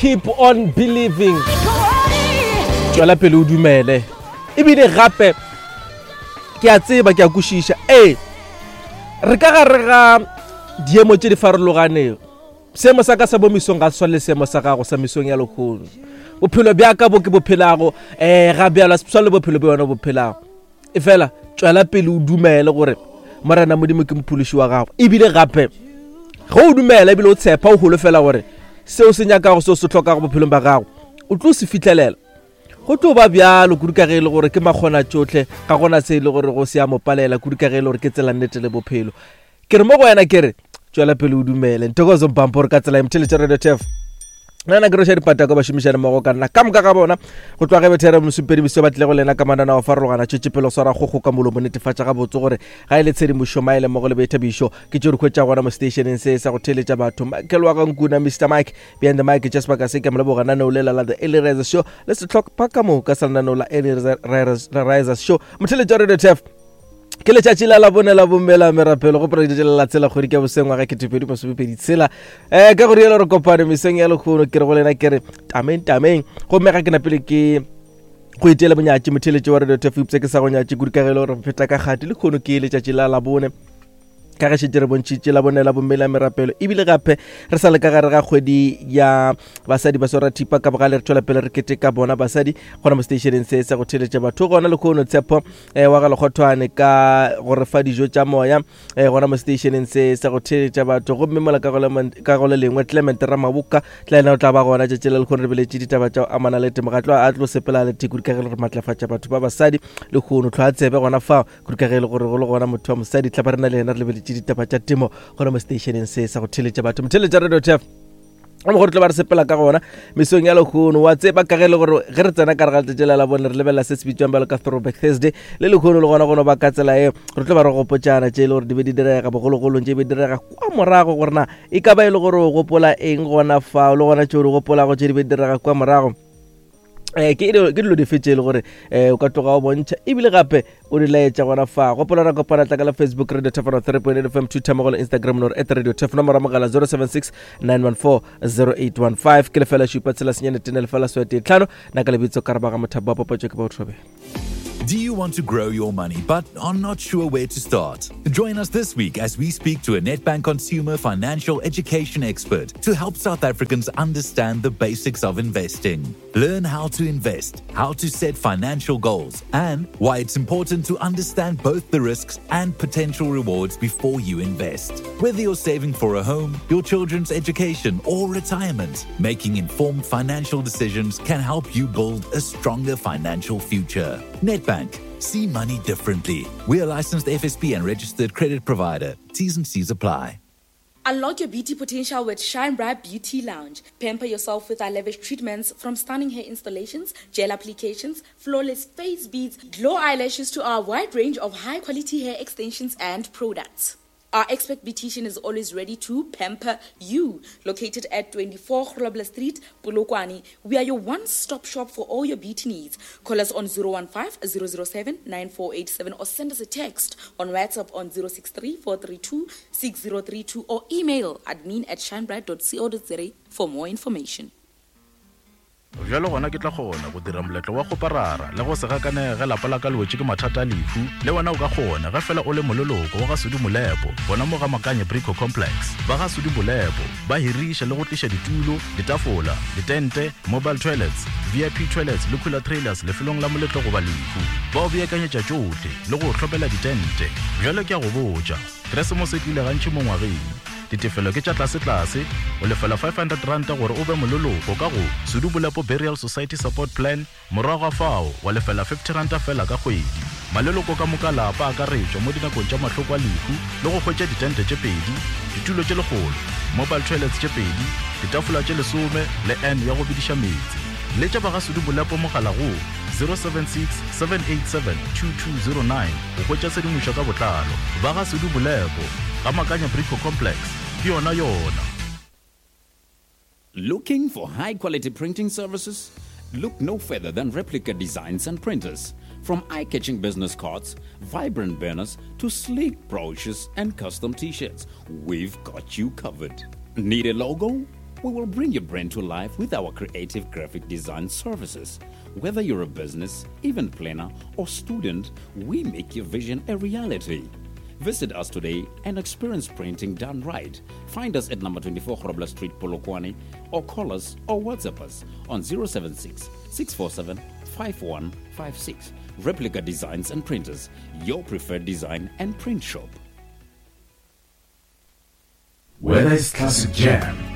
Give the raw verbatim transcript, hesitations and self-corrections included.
keep on believing. Tswela pele o dumele. Ebile gape ke a tseba ke a kushisha. Eh re ka ga re ga diemo tse di farologaneng. Semo sa ka sa bomisong ga swale semo sa gago sa misong ya lokhono. Bophelo bya ka bo ke bophelago eh ga bya la swale bophelo bya bona bophelago. Efela tswela pele o dumele gore morena modimo ke mphulushi wa gago. Ebile gape go o dumela ebile o tshepa o holofela gore se o se nyaka go se se tlhoka go bophelo ba gago o tlo se fitlelela. Go tlo ba byalo kudikagele gore ke magona tsotlhe ga gona se ile gore go se ya mopalela kudikagele gore ke tsela nnete le bophelo. Ke re mo go yana ke re tswela pele o dumele ntokozo mpamporo ka tsela imtheletse radio T F nana ke re shedi pata go ba shumishana mo go kana ka moka ga bona go tloga be thera mosupedi biso batle go lena ka manana wa farologana tshetsepelo sora go go ka molo bonetefatsa ga botso gore ga ile tshedi moshomaile mo go le bethe bisho ke tšo re khwetša gona mo stationeng se sa go theletša batho Michael wa ga nkuna Mister Mike behind the mic just baka se ke mo leboga nana o lela la the Early Risers show let's talk paka mo ka sana no la Early Risers show mtheletša radio T F ke le tšatši la la bonela bommela merapelo go project la tsela go di ka bosengwa ga ke tepedi mo sebedi tsela eh ka go rielo re kopane meseng ya lekgono ke re go lena ke re tameng tameng go mega ke na pele ke go itela bonyatši motheletše wa radio T F upse ke sa go nyatši kudikagelo re feta ka gati le khono ke le tšatši la la bone ka ga shetse re bontšitše la bonela bommela merapelo ebile gape re sa le ka gare ga kgwedi ya basadi ba sora thipa ka bogale re tswela pele re kete ka bona basadi gona mo stationeng se sa go theletša batho gona le khono tshepo eh wa ga lekgothwane ka gore fa dijo tša moya eh gona mo stationeng se sa go theletša batho go mmemola ka go le ka go le lengwe Clement Ramabuka tlena o tla ba gona tšetše le lekgono re beletše ditaba tša amana le temogatlo a tlo sepela le tikudikagelo re matlafatša batho ba basadi le khono tlhwa tsebe gona fa kudikagelo gore go le gona motho wa mosadi tla ba rena le ena re le ditaba tša temo gona mo stationeng se sa go theletša batho motheletša radio T F mo go tlo ba re sepela ka gona mesong ya lekgono wa tseba ka gele gore ge re tsena ka re ga tšela la bone re lebella se se bitswang ba le ka Throwback Thursday le lekgono le gona gona ba ka tsela e re tlo ba re gopotšana tše le gore di be di direga bogologolong tše be di direga kwa morago gore na e ka ba e le gore o gopola eng gona fa le gona tše o gopola go tše di be di direga kwa morago eh ke ke dilo di fetse le gore eh o ka tloga o bontšha ebile gape o di laetša gona fa gopola ra kopana tla ka la Facebook radio T F three point eight F M two tama go la Instagram no at radio T F nomoro mogala zero seven six nine one four zero eight one five ke le fela shupa tsela senyane tene le fela swete tlhano na ka le bitso ka re ba ga mothaba ba popatše ke ba utrobe. Do you want to grow your money but are not sure where to start? Join us this week as we speak to a Nedbank consumer financial education expert to help South Africans understand the basics of investing. Learn how to invest, how to set financial goals, and why it's important to understand both the risks and potential rewards before you invest. Whether you're saving for a home, your children's education, or retirement, making informed financial decisions can help you build a stronger financial future. Nedbank. See money differently. We're a licensed F S P and registered credit provider. T's and C's apply. Unlock your beauty potential with Shine Bright Beauty Lounge. Pamper yourself with our lavish treatments from stunning hair installations, gel applications, flawless face beads, glow eyelashes to our wide range of high-quality hair extensions and products. Our expert beautician is always ready to pamper you. Located at twenty-four Grobler Street, Polokwane, we are your one-stop shop for all your beauty needs. Call us on zero one five, zero zero seven, nine four eight seven or send us a text on WhatsApp on zero six three, four three two, six zero three two or email admin at shinebright dot co dot za for more information. Jalo gona ke tla gona go dira moletlo wa go parara le go se gakane ge lapa la ka lwetse ke mathata lefu le wena o ka gona ge fela o le mololoko wa ga Sudi Molepo bona mo ga Makanye Brico Complex ba ga Sudi Molepo ba hirisha le go tlisha ditulo ditafola ditente mobile toilets V I P toilets le cooler trailers le felong la moletlo go ba lefu ba o beakanyetša tšohle le go hlopela ditente jalo ke a go botša Christmas e tlile gantši mo ngwageng ditefelo ke tša tlase-tlase o lefela five hundred rand gore o be mololoko ka go Sudi Molepo Burial Society Support Plan morago fao wa lefela fifty rand fela ka kgwedi maleloko ka moka lapa a ka retšwa mo dinakong tša mahloko a lehu le go hwetša ditente tše pedi ditulo tše legolo mobile toilets tše pedi ditafola tše lesome le n ya go bidiša metsi le tša ba ga Sudi Molepo mogala go zero seven six, seven eight seven, two two zero nine go hwetša sedimošo ka botlalo ba ga Sudi Molepo ga Makanye Brico Complex yona yona. Looking for high-quality printing services? Look no further than Replica Designs and Printers. From eye-catching business cards, vibrant banners, to sleek brochures and custom t-shirts, we've got you covered. Need a logo? We will bring your brand to life with our creative graphic design services. Whether you're a business, event planner, or student, we make your vision a reality. Visit us today and experience printing done right. Find us at number twenty-four Grobler Street, Polokwane, or call us or WhatsApp us on zero seven six, six four seven, five one five six. Replica Designs and Printers, your preferred design and print shop. Whether it's classic jam,